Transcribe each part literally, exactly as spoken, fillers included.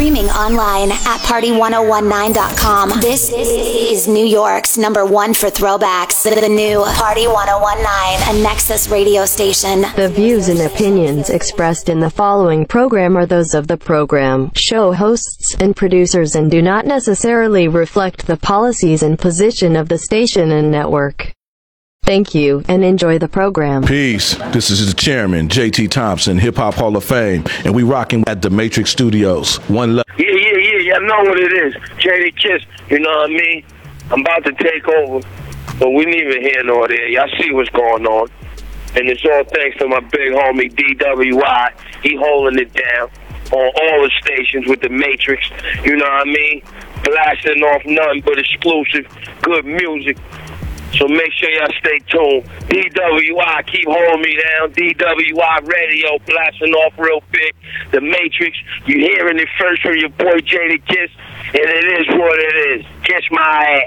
Streaming online at party one oh one nine dot com. This is New York's number one for throwbacks. The new Party one oh one nine, a Nexus radio station. The views and opinions expressed in the following program are those of the program, show hosts, and producers and do not necessarily reflect the policies and position of the station and network. Thank you, and enjoy the program. Peace. This is the chairman, J T Thompson, Hip Hop Hall of Fame, and we rocking at the Matrix Studios. One love. Yeah, yeah, yeah, yeah. I know what it is. J D Kiss, you know what I mean? I'm about to take over, but we need even hear nor there. Y'all see what's going on. And it's all thanks to my big homie, D W I. He holding it down on all the stations with the Matrix. You know what I mean? Blasting off nothing but exclusive, good music. So make sure y'all stay tuned. D W I, keep holding me down. D W I Radio, blasting off real big. The Matrix, you hearing it first from your boy J D Kiss, and it is what it is. Kiss my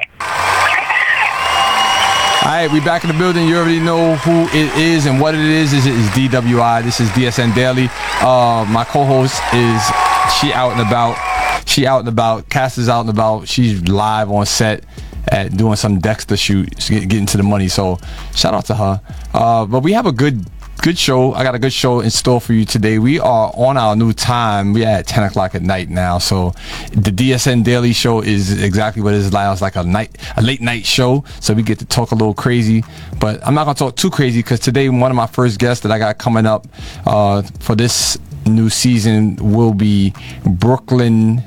ass. All right, we back in the building. You already know who it is and what it is. This is D W I. This is D S N Daily. Uh, my co-host is, she out and about. She out and about. Cass is out and about. She's live on set at doing some Dexter shoot, getting to the money. So shout out to her. Uh, but we have a good good show. I got a good show in store for you today. We are on our new time. We are at ten o'clock at night now. So the D S N Daily Show is exactly what it is now. It's like a night, a late night show. So we get to talk a little crazy. But I'm not going to talk too crazy because today one of my first guests that I got coming up uh, for this new season will be Brooklyn,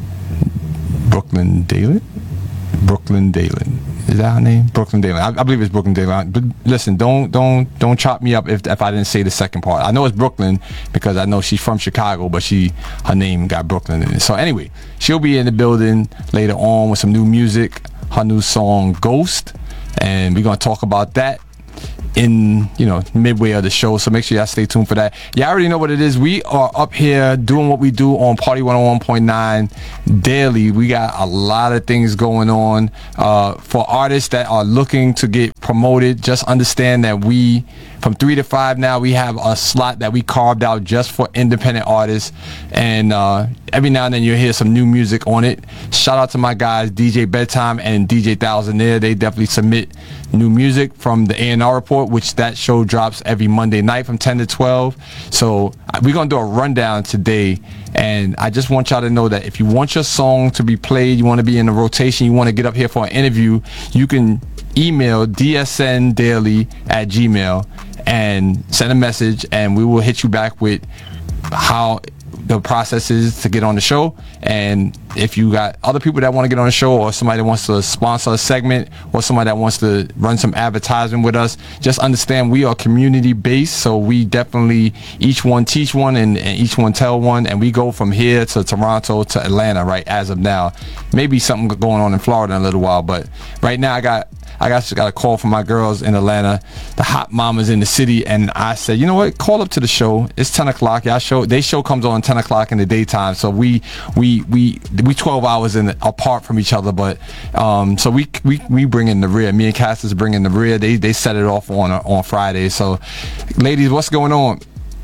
Brooklyn Dalen? Brooklyn Dalen. Is that her name? Brooklyn Dalen. I, I believe it's Brooklyn Dalen. But listen, don't don't don't chop me up if if I didn't say the second part. I know it's Brooklyn because I know she's from Chicago, but she her name got Brooklyn in it. So anyway, she'll be in the building later on with some new music, her new song Ghost, and we're gonna talk about that in, you know, midway of the show. So make sure y'all stay tuned for that. Y'all already know what it is. We are up here doing what we do on Party one oh one point nine daily. We got a lot of things going on. Uh, for artists that are looking to get promoted, just understand that we, from three to five now, we have a slot that we carved out just for independent artists. And uh, every now and then you'll hear some new music on it. Shout out to my guys, D J Bedtime and D J Thousandaire. They definitely submit new music from the A and R Report, which that show drops every Monday night from ten to twelve. So we're going to do a rundown today. And I just want y'all to know that if you want your song to be played, you want to be in the rotation, you want to get up here for an interview, you can email D S N daily at gmail and send a message, and we will hit you back with how the process is to get on the show. And if you got other people that want to get on the show, or somebody that wants to sponsor a segment, or somebody that wants to run some advertising with us, just understand we are community based. So we definitely, each one teach one and, and each one tell one, and we go from here to Toronto to Atlanta, right, as of now. Maybe something going on in Florida in a little while, but right now I got I got, got a call from my girls in Atlanta, the hot mamas in the city, and I said, you know what, call up to the show. It's ten o'clock. Y'all show, they show comes on ten o'clock in the daytime, so we we we we twelve hours in apart from each other, but um so we we we bring in the rear. Me and Cassius bring in the rear. They they set it off on on Friday. So, ladies, what's going on?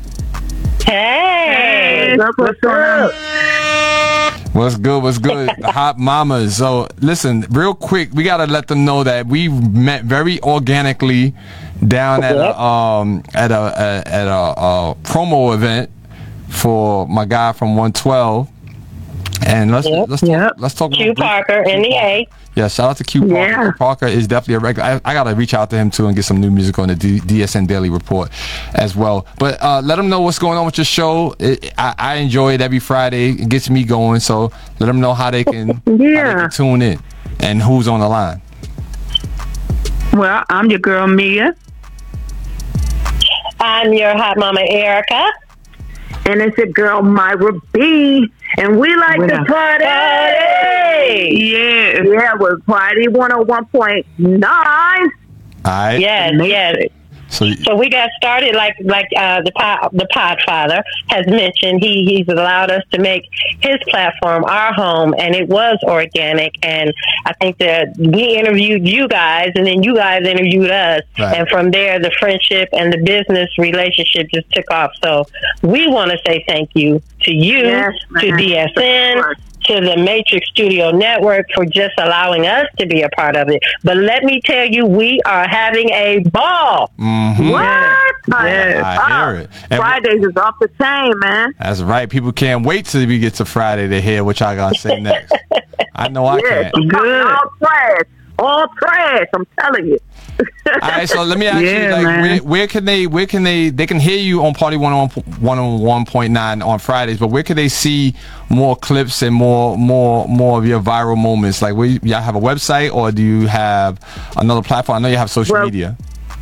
Hey, what's, what's going on? What's good? What's good? The hot mamas. So listen, real quick, we gotta let them know that we met very organically down at a um at a, a at a, a promo event for my guy from one twelve. And let's yep, let's yep. talk, let's talk Q about Parker, N E A. Yeah, shout out to Q Parker. Yeah. Parker is definitely a regular. I, I gotta reach out to him too and get some new music on the D- DSN Daily Report as well. But uh, let them know what's going on with your show. It, I, I enjoy it every Friday. It gets me going. So let them know how they can, yeah. how they can tune in and who's on the line. Well, I'm your girl Mia. I'm your hot mama Erica. And it's your girl Myra B. And we like Winner. to party. Yeah. Yeah, with Party one oh one point nine. All right. Yes, yes. So, so we got started like like uh, the pod, the Podfather has mentioned. He he's allowed us to make his platform our home, and it was organic. And I think that we interviewed you guys, and then you guys interviewed us, right. and from there the friendship and the business relationship just took off. So we want to say thank you to you, yes, to D S N, to the Matrix Studio Network for just allowing us to be a part of it. But let me tell you, we are having a ball. Mm-hmm. What? Yes. I hear it. And Fridays is off the chain, man. that's right. People can't wait till we get to Friday to hear what y'all gonna say next. I know I Yes, can't. Good. all trash, all trash. I'm telling you. All right, so let me ask Yeah, you, like, man. where, where can they, where can they, they can hear you on Party one oh one point nine on Fridays, but where can they see more clips and more, more, more of your viral moments? Like, where, y'all have a website, or do you have another platform? I know you have social Well, media.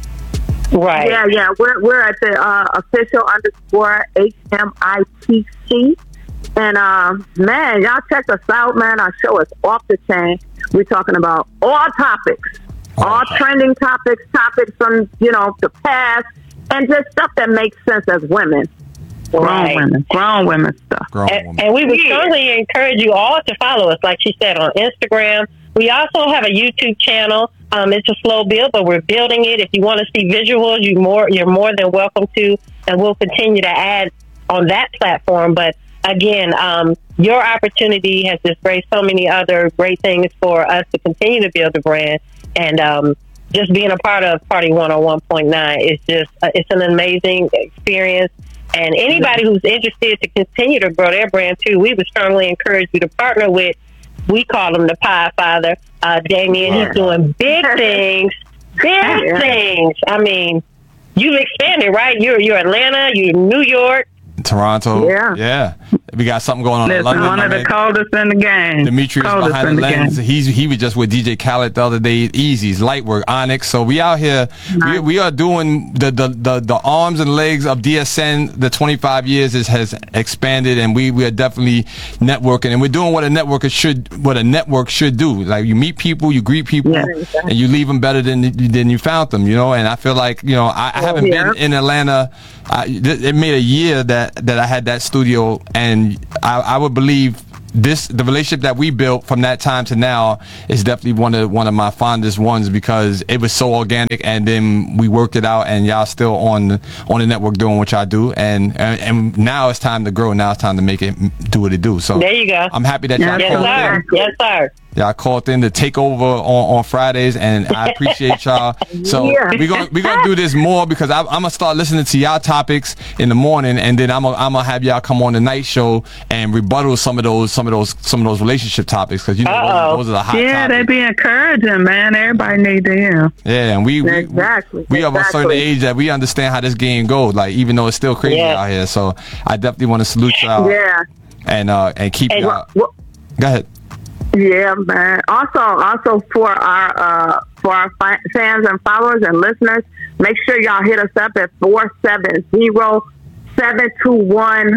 Right. Yeah, yeah. We're we're at the uh, official underscore H M I T C. And uh, man, y'all check us out, man. Our show is off the chain. We're talking about all topics, All all topics. trending topics, topics from you know the past, and just stuff that makes sense as women. Grown Right. women. Grown women stuff. Grown And, woman. and we would Yeah. strongly encourage you all to follow us, like she said, on Instagram. We also have a YouTube channel. Um, it's a slow build, but we're building it. If you want to see visuals, you more you're more than welcome to, and we'll continue to add on that platform. But again, um, your opportunity has just raised so many other great things for us to continue to build the brand, and um, just being a part of Party one oh one point nine is just uh, it's an amazing experience. And anybody who's interested to continue to grow their brand too, we would strongly encourage you to partner with, we call him the Podfather, uh, Damien. He's doing big things, big Yeah. things. I mean, you've expanded, right? You're you're Atlanta, you're New York. Toronto. Yeah. Yeah. We got something going on in Listen, London. one I of the mean, coldest in the game. Demetrius Coldest behind the in the lens. game. He's he was just with D J Khaled the other day. Easy's Lightwork, Onyx. So we out here. We, we are doing the, the the the arms and legs of D S N. The twenty-five years is, has expanded, and we we are definitely networking, and we're doing what a networker should what a network should do. Like, you meet people, you greet people, Yeah. and you leave them better than than you found them. You know, and I feel like you know I, I haven't Yeah. been in Atlanta. I, it made a year that that I had that studio, and I, I would believe this the relationship that we built from that time to now is definitely one of one of my fondest ones, because it was so organic, and then we worked it out, and y'all still on the, on the network doing what y'all do, and, and and now it's time to grow. Now it's time to make it do what it do. So There you go. I'm happy that y'all Yes, called sir. in. Yes, sir. Y'all called in to take over on, on Fridays, and I appreciate y'all. So Yeah. we're gonna we're gonna do this more, because I, I'm gonna start listening to y'all topics in the morning, and then I'm gonna I'm gonna have y'all come on the night show and rebuttal some of those some of those some of those relationship topics, because you know Uh-oh. those, those are the hot Yeah, they topics. be encouraging, man. Everybody need to hear. Yeah, and we we, Exactly, we, we of a certain exactly. age that we understand how this game goes. Like, even though it's still crazy Yeah. out here, so I definitely want to salute y'all Yeah. and uh and keep And- y'all. Well, Go ahead. yeah, man. Also, also for our uh, for our fi- fans and followers and listeners, make sure y'all hit us up at four seven zero, seven two one,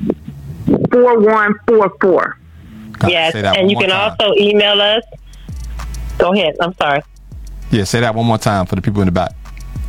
four one four four. Gotta Yes, say that and one you more can time. also email us. Go ahead. I'm sorry. Yeah, say that one more time for the people in the back.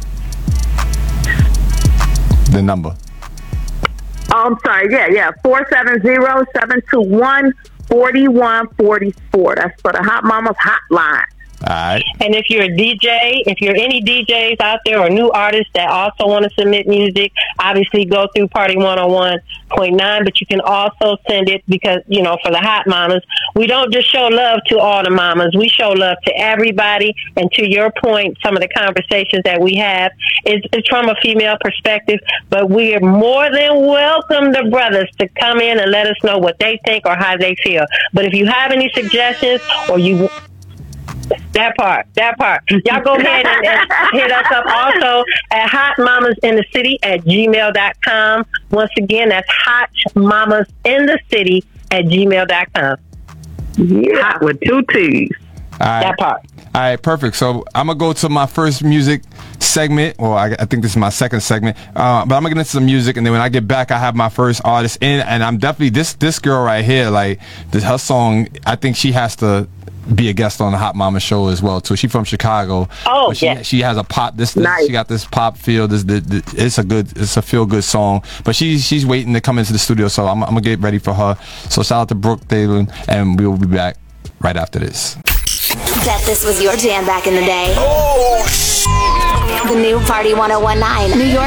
The number. Oh, I'm sorry. Yeah, yeah. four seven zero, seven two one, four one four four. That's for the Hot Mamas Hotline. All right. And if you're a D J, if you're any D Js out there or new artists that also want to submit music, obviously go through Party one oh one point nine, but you can also send it, because, you know, for the hot mamas, we don't just show love to all the mamas. We show love to everybody. And to your point, some of the conversations that we have is, is from a female perspective, but we are more than welcome the brothers to come in and let us know what they think or how they feel. But if you have any suggestions, or you That part, that part. Y'all go ahead and, and hit us up also at hot mamas in the city at gmail dot com. Once again, that's hot mamas in the city at gmail dot com. Yeah, with two T's. All right. That part. All right, perfect. So I'm gonna go to my first music segment, or I, I think this is my second segment. Uh, but I'm gonna get into some music, and then when I get back, I have my first artist in, and I'm definitely this this girl right here. Like this, her song, I think she has to be a guest on the Hot Mama show as well too. She's from Chicago. Oh, but she, yeah. She has a pop. This, this Nice. she got this pop feel. This, this, this it's a good, it's a feel good song. But she's she's waiting to come into the studio, so I'm, I'm gonna get ready for her. So shout out to Brooke Dalen, and we will be back right after this. Bet this was your jam back in the day. The new Party one oh one nine, New York.